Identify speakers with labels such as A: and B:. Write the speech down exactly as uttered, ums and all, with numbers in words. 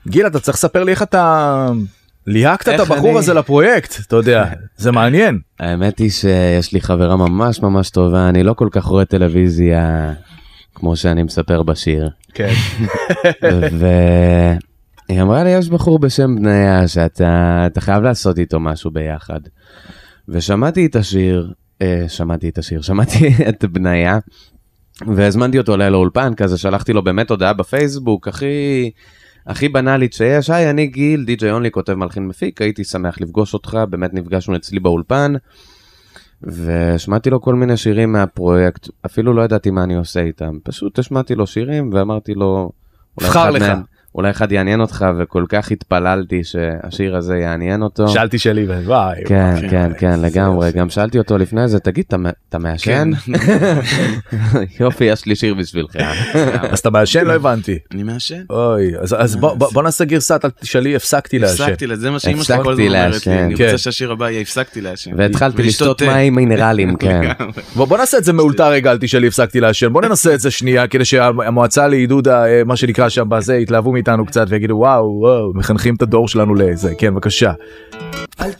A: גיל, אתה צריך לספר לי איך אתה ליהקת את הבחור הזה לפרויקט, אתה יודע, זה מעניין.
B: האמת היא שיש לי חברה ממש ממש טובה, אני לא כל כך רואה טלוויזיה כמו שאני מספר בשיר.
A: כן.
B: והיא אמרה לי, יש בחור בשם בניה, שאתה חייב לעשות איתו משהו ביחד. ושמעתי את השיר, שמעתי את השיר, שמעתי את בניה, והזמנתי אותו אליי לאולפן, כזה שלחתי לו באמת הודעה בפייסבוק, הכי, הכי בנאלית שיש, היי, אני גיל, די-ג'יי אונלי, כותב מלחין מפיק, הייתי שמח לפגוש אותך, באמת נפגשנו אצלי באולפן, ושמעתי לו כל מיני שירים מהפרויקט, אפילו לא ידעתי מה אני עושה איתם, פשוט השמעתי לו שירים, ואמרתי לו,
A: בחר לך. מהם,
B: אולי אחד יעניין אותך, וכל כך התפללתי שהשיר הזה יעניין אותו.
A: שאלתי שלי, וואי.
B: כן, כן, כן, לגמרי. גם שאלתי אותו לפני זה, תגיד, אתה מעשן? יופי, יש לי שיר בשבילך.
A: אז אתה מעשן? לא הבנתי.
C: אני מעשן.
A: אוי, אז בוא נעשה גרסת, תשאלי, הפסקתי לעשן.
C: הפסקתי לעשן, זה מה שאמא שלי כל הזמן אומרת לי. אני רוצה שהשיר הבא יהיה, הפסקתי לעשן.
B: והתחלתי לשתות מים מינרלים, כן.
A: בוא נעשה את זה מאולתר רגע, תשאלי, הפסקתי לעשן. בוא ננסה את זה שנייה, כדי שהמועצה לעידוד, מה שנקרא שם בזה, יתלהבו מאיתנו קצת ויגידו וואו, וואו, מחנכים את הדור שלנו לזה. כן, בבקשה.
D: אל